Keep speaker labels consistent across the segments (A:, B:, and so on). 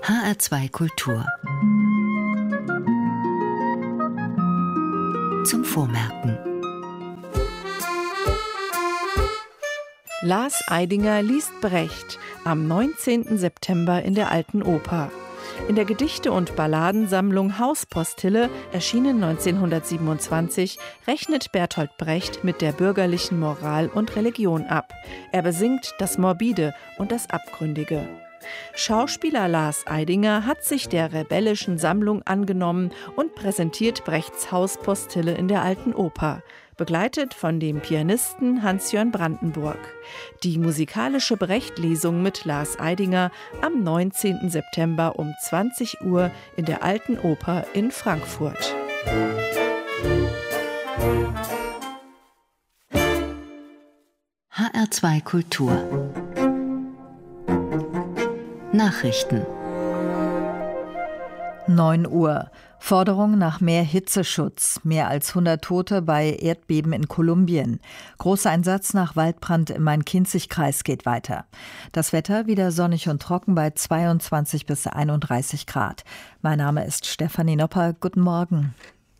A: HR2 Kultur. Zum Vormerken.
B: Lars Eidinger liest Brecht am 19. September in der Alten Oper. In der Gedichte- und Balladensammlung Hauspostille, erschienen 1927, rechnet Bertolt Brecht mit der bürgerlichen Moral und Religion ab. Er besingt das Morbide und das Abgründige. Schauspieler Lars Eidinger hat sich der rebellischen Sammlung angenommen und präsentiert Brechts Hauspostille in der Alten Oper, begleitet von dem Pianisten Hans-Jörn Brandenburg. Die musikalische Brecht-Lesung mit Lars Eidinger am 19. September um 20 Uhr in der Alten Oper in Frankfurt.
A: HR2 Kultur. Nachrichten.
C: 9 Uhr. Forderung nach mehr Hitzeschutz. Mehr als 100 Tote bei Erdbeben in Kolumbien. Großer Einsatz nach Waldbrand im Main-Kinzig-Kreis geht weiter. Das Wetter wieder sonnig und trocken bei 22 bis 31 Grad. Mein Name ist Stefanie Nopper. Guten Morgen.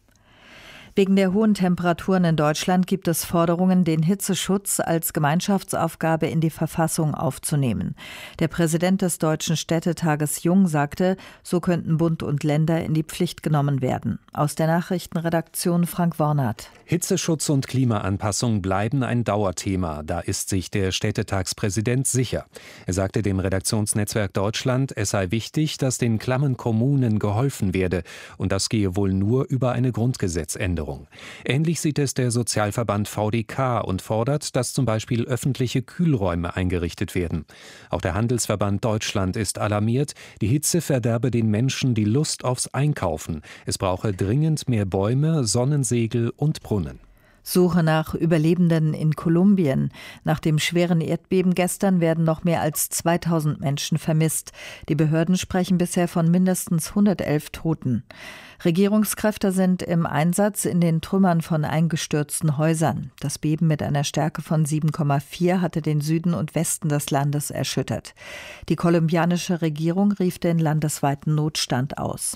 C: Wegen der hohen Temperaturen in Deutschland gibt es Forderungen, den Hitzeschutz als Gemeinschaftsaufgabe in die Verfassung aufzunehmen. Der Präsident des Deutschen Städtetages Jung sagte, so könnten Bund und Länder in die Pflicht genommen werden. Aus der Nachrichtenredaktion Frank Wornert.
D: Hitzeschutz und Klimaanpassung bleiben ein Dauerthema. Da ist sich der Städtetagspräsident sicher. Er sagte dem Redaktionsnetzwerk Deutschland, es sei wichtig, dass den klammen Kommunen geholfen werde. Und das gehe wohl nur über eine Grundgesetzänderung. Ähnlich sieht es der Sozialverband VDK und fordert, dass zum Beispiel öffentliche Kühlräume eingerichtet werden. Auch der Handelsverband Deutschland ist alarmiert, die Hitze verderbe den Menschen die Lust aufs Einkaufen. Es brauche dringend mehr Bäume, Sonnensegel und Brunnen.
C: Suche nach Überlebenden in Kolumbien. Nach dem schweren Erdbeben gestern werden noch mehr als 2000 Menschen vermisst. Die Behörden sprechen bisher von mindestens 111 Toten. Regierungskräfte sind im Einsatz in den Trümmern von eingestürzten Häusern. Das Beben mit einer Stärke von 7,4 hatte den Süden und Westen des Landes erschüttert. Die kolumbianische Regierung rief den landesweiten Notstand aus.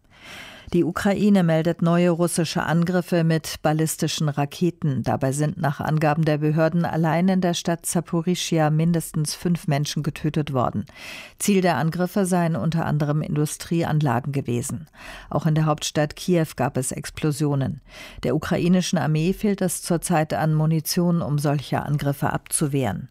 C: Die Ukraine meldet neue russische Angriffe mit ballistischen Raketen. Dabei sind nach Angaben der Behörden allein in der Stadt Saporischschja mindestens 5 Menschen getötet worden. Ziel der Angriffe seien unter anderem Industrieanlagen gewesen. Auch in der Hauptstadt Kiew gab es Explosionen. Der ukrainischen Armee fehlt es zurzeit an Munition, um solche Angriffe abzuwehren.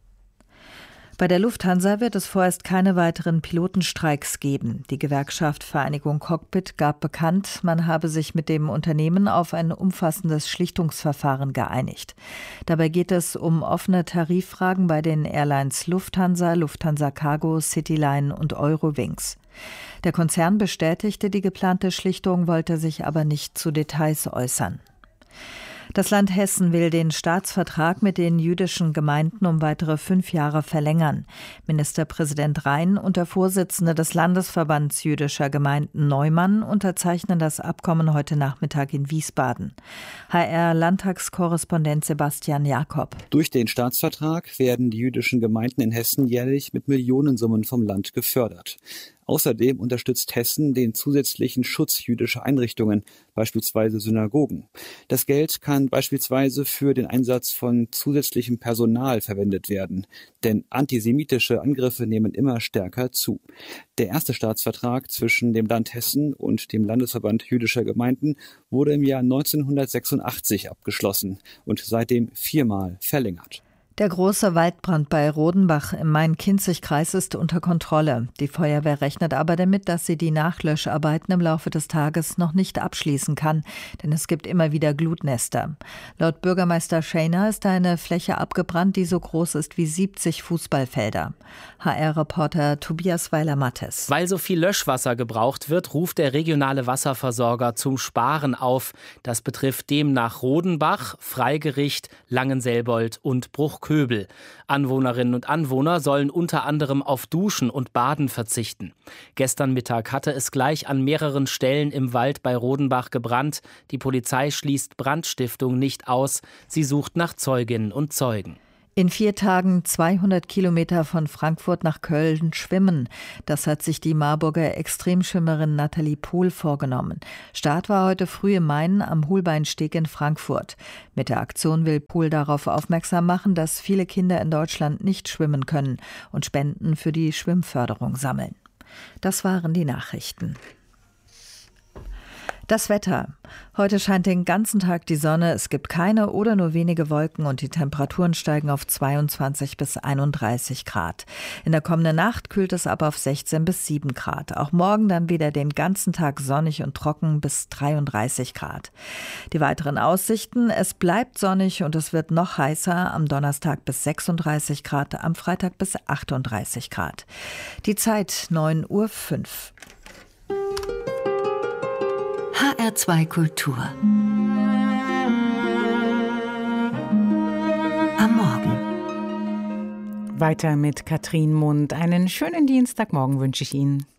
C: Bei der Lufthansa wird es vorerst keine weiteren Pilotenstreiks geben. Die Gewerkschaft Vereinigung Cockpit gab bekannt, man habe sich mit dem Unternehmen auf ein umfassendes Schlichtungsverfahren geeinigt. Dabei geht es um offene Tariffragen bei den Airlines Lufthansa, Lufthansa Cargo, Cityline und Eurowings. Der Konzern bestätigte die geplante Schlichtung, wollte sich aber nicht zu Details äußern. Das Land Hessen will den Staatsvertrag mit den jüdischen Gemeinden um weitere 5 Jahre verlängern. Ministerpräsident Rhein und der Vorsitzende des Landesverbands jüdischer Gemeinden Neumann unterzeichnen das Abkommen heute Nachmittag in Wiesbaden. HR-Landtagskorrespondent Sebastian Jakob.
E: Durch den Staatsvertrag werden die jüdischen Gemeinden in Hessen jährlich mit Millionensummen vom Land gefördert. Außerdem unterstützt Hessen den zusätzlichen Schutz jüdischer Einrichtungen, beispielsweise Synagogen. Das Geld kann beispielsweise für den Einsatz von zusätzlichem Personal verwendet werden, denn antisemitische Angriffe nehmen immer stärker zu. Der erste Staatsvertrag zwischen dem Land Hessen und dem Landesverband jüdischer Gemeinden wurde im Jahr 1986 abgeschlossen und seitdem 4-mal verlängert.
C: Der große Waldbrand bei Rodenbach im Main-Kinzig-Kreis ist unter Kontrolle. Die Feuerwehr rechnet aber damit, dass sie die Nachlöscharbeiten im Laufe des Tages noch nicht abschließen kann, denn es gibt immer wieder Glutnester. Laut Bürgermeister Schäner ist eine Fläche abgebrannt, die so groß ist wie 70 Fußballfelder. HR-Reporter Tobias Weiler-Mattes.
F: Weil so viel Löschwasser gebraucht wird, ruft der regionale Wasserversorger zum Sparen auf. Das betrifft demnach Rodenbach, Freigericht, Langenselbold und Bruchköbel. Anwohnerinnen und Anwohner sollen unter anderem auf Duschen und Baden verzichten. Gestern Mittag hatte es gleich an mehreren Stellen im Wald bei Rodenbach gebrannt. Die Polizei schließt Brandstiftung nicht aus. Sie sucht nach Zeuginnen und Zeugen.
C: In 4 Tagen 200 Kilometer von Frankfurt nach Köln schwimmen. Das hat sich die Marburger Extremschwimmerin Nathalie Pohl vorgenommen. Start war heute früh im Main am Holbeinsteg in Frankfurt. Mit der Aktion will Pohl darauf aufmerksam machen, dass viele Kinder in Deutschland nicht schwimmen können und Spenden für die Schwimmförderung sammeln. Das waren die Nachrichten. Das Wetter. Heute scheint den ganzen Tag die Sonne, es gibt keine oder nur wenige Wolken und die Temperaturen steigen auf 22 bis 31 Grad. In der kommenden Nacht kühlt es ab auf 16 bis 7 Grad. Auch morgen dann wieder den ganzen Tag sonnig und trocken bis 33 Grad. Die weiteren Aussichten: Es bleibt sonnig und es wird noch heißer, am Donnerstag bis 36 Grad, am Freitag bis 38 Grad. Die Zeit 9:05 Uhr.
A: HR2 Kultur. Am Morgen.
G: Weiter mit Katrin Mund. Einen schönen Dienstagmorgen wünsche ich Ihnen.